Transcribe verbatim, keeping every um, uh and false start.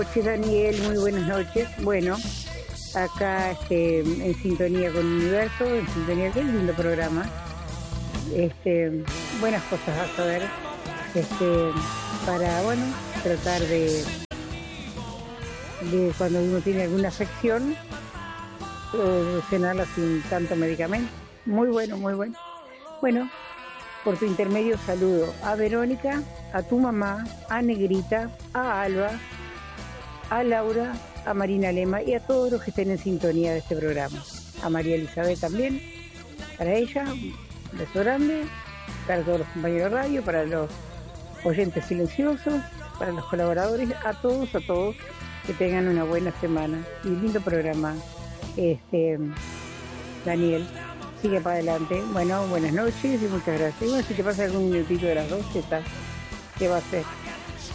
noches, Daniel, muy buenas noches. Bueno, acá este, en sintonía con Universo, en sintonía con el lindo programa. Este, buenas cosas a saber, este, para, bueno, tratar de, de cuando uno tiene alguna afección, solucionarla sin tanto medicamento. Muy bueno, muy bueno. Bueno, por tu intermedio saludo a Verónica, a tu mamá, a Negrita, a Alba, a Laura, a Marina Lema y a todos los que estén en sintonía de este programa. A María Elizabeth también, para ella, un beso grande, para todos los compañeros de radio, para los oyentes silenciosos, para los colaboradores, a todos, a todos, que tengan una buena semana y lindo programa. Este, Daniel, sigue para adelante. Bueno, buenas noches y muchas gracias. Y bueno, si te pasa algún minutito de las dos, ¿qué tal? ¿Qué va a hacer?